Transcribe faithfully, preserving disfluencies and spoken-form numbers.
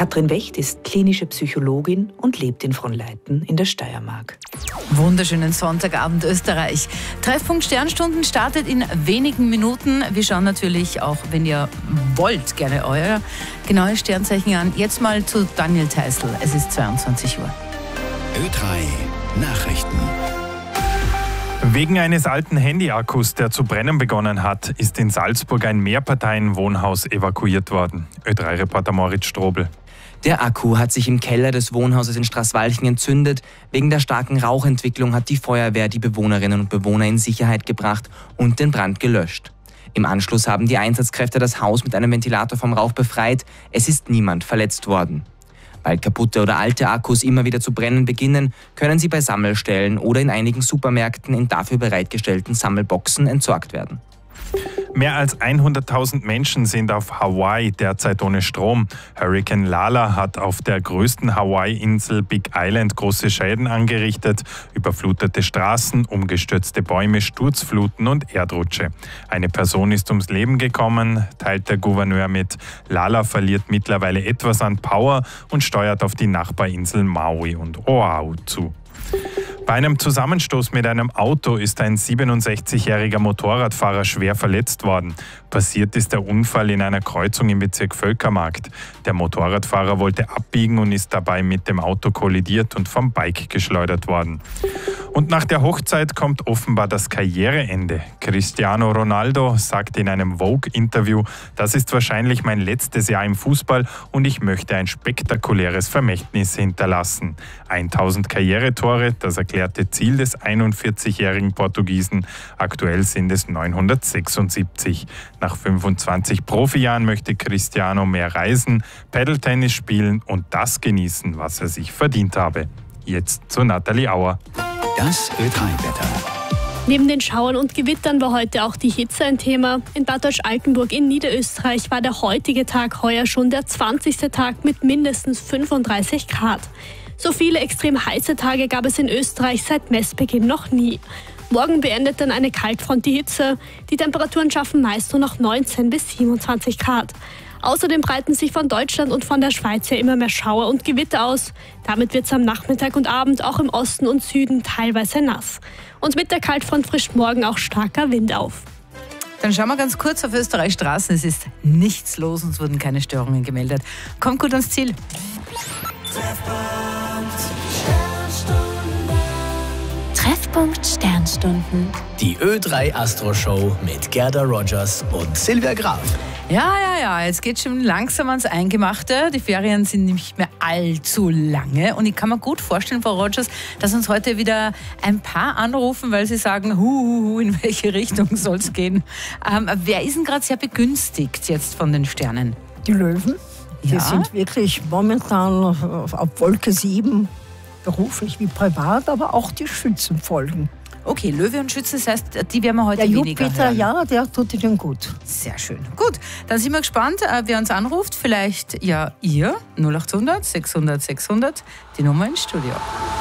Katrin Wecht ist klinische Psychologin und lebt in Fronleiten in der Steiermark. Wunderschönen Sonntagabend Österreich. Treffpunkt Sternstunden startet in wenigen Minuten. Wir schauen natürlich auch, wenn ihr wollt, gerne euer genaues Sternzeichen an. Jetzt mal zu Daniel Theißl. Es ist zweiundzwanzig Uhr. Ö drei Nachrichten. Wegen eines alten Handyakkus, der zu brennen begonnen hat, ist in Salzburg ein Mehrparteien-Wohnhaus evakuiert worden. Ö drei Reporter Moritz Strobel. Der Akku hat sich im Keller des Wohnhauses in Straßwalchen entzündet. Wegen der starken Rauchentwicklung hat die Feuerwehr die Bewohnerinnen und Bewohner in Sicherheit gebracht und den Brand gelöscht. Im Anschluss haben die Einsatzkräfte das Haus mit einem Ventilator vom Rauch befreit. Es ist niemand verletzt worden. Weil kaputte oder alte Akkus immer wieder zu brennen beginnen, können sie bei Sammelstellen oder in einigen Supermärkten in dafür bereitgestellten Sammelboxen entsorgt werden. Mehr als hunderttausend Menschen sind auf Hawaii derzeit ohne Strom. Hurrikan Lala hat auf der größten Hawaii-Insel Big Island große Schäden angerichtet. Überflutete Straßen, umgestürzte Bäume, Sturzfluten und Erdrutsche. Eine Person ist ums Leben gekommen, teilt der Gouverneur mit. Lala verliert mittlerweile etwas an Power und steuert auf die Nachbarinseln Maui und Oahu zu. Bei einem Zusammenstoß mit einem Auto ist ein siebenundsechzigjähriger Motorradfahrer schwer verletzt worden. Passiert ist der Unfall in einer Kreuzung im Bezirk Völkermarkt. Der Motorradfahrer wollte abbiegen und ist dabei mit dem Auto kollidiert und vom Bike geschleudert worden. Und nach der Hochzeit kommt offenbar das Karriereende. Cristiano Ronaldo sagt in einem Vogue-Interview, das ist wahrscheinlich mein letztes Jahr im Fußball und ich möchte ein spektakuläres Vermächtnis hinterlassen. tausend Karrieretore, das erklärte Ziel des einundvierzigjährigen Portugiesen. Aktuell sind es neunhundertsechsundsiebzig. Nach fünfundzwanzig Profijahren möchte Cristiano mehr reisen, Paddle-Tennis spielen und das genießen, was er sich verdient habe. Jetzt zu Nathalie Auer. Das Ö drei Wetter. Neben den Schauern und Gewittern war heute auch die Hitze ein Thema. In Bad Deutsch-Altenburg in Niederösterreich war der heutige Tag heuer schon der zwanzigste Tag mit mindestens fünfunddreißig Grad. So viele extrem heiße Tage gab es in Österreich seit Messbeginn noch nie. Morgen beendet dann eine Kaltfront die Hitze. Die Temperaturen schaffen meist nur noch neunzehn bis siebenundzwanzig Grad. Außerdem breiten sich von Deutschland und von der Schweiz ja immer mehr Schauer und Gewitter aus. Damit wird es am Nachmittag und Abend auch im Osten und Süden teilweise nass. Und mit der Kaltfront frischt morgen auch starker Wind auf. Dann schauen wir ganz kurz auf Österreichs Straßen. Es ist nichts los, uns wurden keine Störungen gemeldet. Kommt gut ans Ziel. Treffpunkt Sternstunden. Die Ö drei Astro Show mit Gerda Rogers und Silvia Graf. Ja, ja, ja, jetzt geht schon langsam ans Eingemachte. Die Ferien sind nicht mehr allzu lange. Und ich kann mir gut vorstellen, Frau Rogers, dass uns heute wieder ein paar anrufen, weil sie sagen, hu, hu, hu, in welche Richtung soll es gehen. Ähm, wer ist denn gerade sehr begünstigt jetzt von den Sternen? Die Löwen. Die Ja? sind wirklich momentan auf, auf Wolke sieben, beruflich wie privat, aber auch die Schützen folgen. Okay, Löwe und Schütze, das heißt, die werden wir heute Der weniger Jupiter, hören. ja, der tut ihnen gut. Sehr schön. Gut, dann sind wir gespannt, äh, wer uns anruft. Vielleicht ja ihr, null achthundert, sechshundert, sechshundert, die Nummer ins Studio.